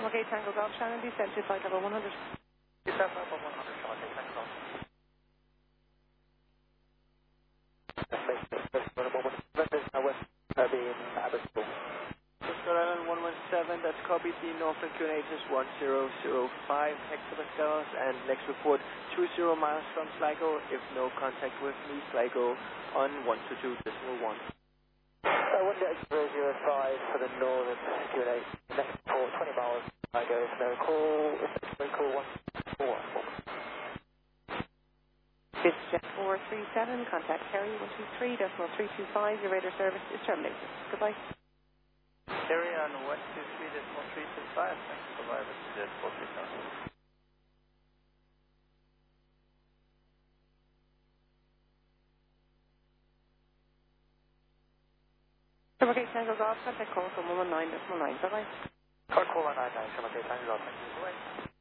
Okay, Tango Golf, Shannon, descend to flight level 100. Descend level 100, okay, Tango Golf. Being Aberystwyth. Cisco Island 117, that's copy. The Norfolk QNH is 1005 hectopascals, and next report 20 miles from Sligo. If no contact with me, Sligo on 122.1. 105 for the northern QNH. Next report 20 miles. Sligo, if no call, call 141. This is Jet 437, contact Harry 123.325. Your radar service is terminated. Goodbye. Harry on 123.325. Thanks for survivors to Jet 437. Okay, Tango Golf, contact call from 119.9. Bye-bye. Call 199, okay, Tango Golf. Thank you. Bye.